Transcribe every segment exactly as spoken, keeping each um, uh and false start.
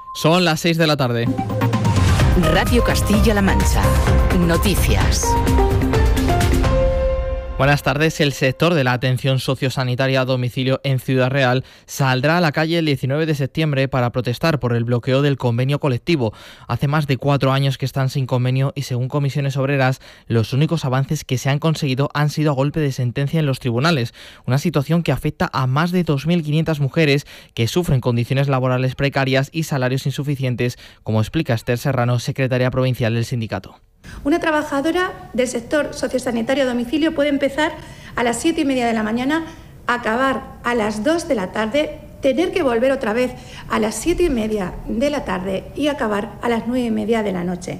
Son las seis de la tarde. Radio Castilla-La Mancha. Noticias. Buenas tardes. El sector de la atención sociosanitaria a domicilio en Ciudad Real saldrá a la calle el diecinueve de septiembre para protestar por el bloqueo del convenio colectivo. Hace más de cuatro años que están sin convenio y, según Comisiones Obreras, los únicos avances que se han conseguido han sido a golpe de sentencia en los tribunales. Una situación que afecta a más de dos mil quinientas mujeres que sufren condiciones laborales precarias y salarios insuficientes, como explica Esther Serrano, secretaria provincial del sindicato. Una trabajadora del sector sociosanitario a domicilio puede empezar a las siete y media de la mañana, acabar a las dos de la tarde, tener que volver otra vez a las siete y media de la tarde y acabar a las nueve y media de la noche.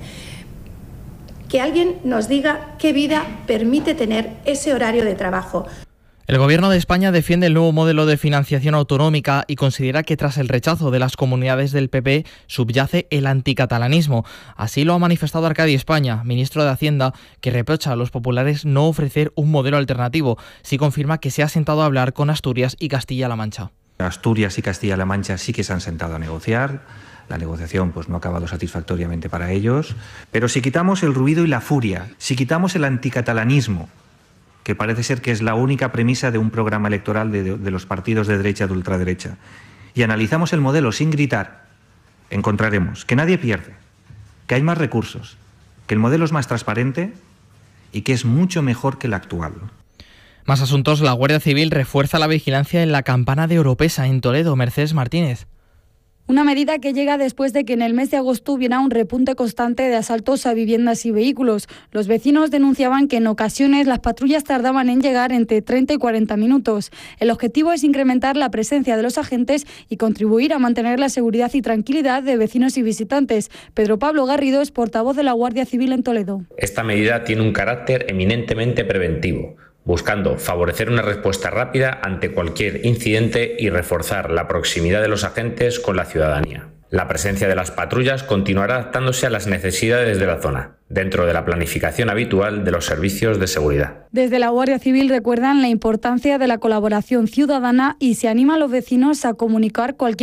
Que alguien nos diga qué vida permite tener ese horario de trabajo. El Gobierno de España defiende el nuevo modelo de financiación autonómica y considera que tras el rechazo de las comunidades del P P subyace el anticatalanismo. Así lo ha manifestado Arcadi España, ministro de Hacienda, que reprocha a los populares no ofrecer un modelo alternativo. Sí confirma que se ha sentado a hablar con Asturias y Castilla-La Mancha. Asturias y Castilla-La Mancha sí que se han sentado a negociar. La negociación pues, no ha acabado satisfactoriamente para ellos. Pero si quitamos el ruido y la furia, si quitamos el anticatalanismo, que parece ser que es la única premisa de un programa electoral de, de, de los partidos de derecha y de ultraderecha, y analizamos el modelo sin gritar, encontraremos que nadie pierde, que hay más recursos, que el modelo es más transparente y que es mucho mejor que el actual. Más asuntos. La Guardia Civil refuerza la vigilancia en la Campana de Oropesa, en Toledo. Mercedes Martínez. Una medida que llega después de que en el mes de agosto hubiera un repunte constante de asaltos a viviendas y vehículos. Los vecinos denunciaban que en ocasiones las patrullas tardaban en llegar entre treinta y cuarenta minutos. El objetivo es incrementar la presencia de los agentes y contribuir a mantener la seguridad y tranquilidad de vecinos y visitantes. Pedro Pablo Garrido es portavoz de la Guardia Civil en Toledo. Esta medida tiene un carácter eminentemente preventivo, buscando favorecer una respuesta rápida ante cualquier incidente y reforzar la proximidad de los agentes con la ciudadanía. La presencia de las patrullas continuará adaptándose a las necesidades de la zona, dentro de la planificación habitual de los servicios de seguridad. Desde la Guardia Civil recuerdan la importancia de la colaboración ciudadana y se anima a los vecinos a comunicar cualquier